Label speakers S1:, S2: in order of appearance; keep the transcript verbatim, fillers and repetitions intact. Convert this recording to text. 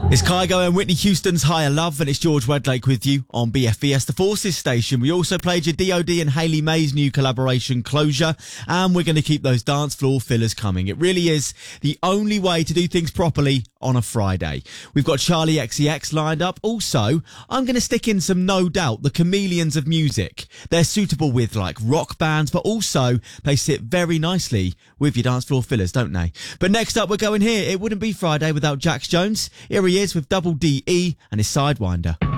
S1: It's Kygo and Whitney Houston's Higher Love, and it's George Wedlake with you on B F E S, the Forces station. We also played your D O D and Hayley May's new collaboration, Closure, and we're going to keep those dance floor fillers coming. It really is the only way to do things properly on a Friday. We've got Charlie X C X lined up. Also, I'm going to stick in some No Doubt, the chameleons of music. They're suitable with like rock bands, but also they sit very nicely with your dance floor fillers, don't they? But next up, we're going here. It wouldn't be Friday without Jax Jones. Here he is with Double D E and his Sidewinder.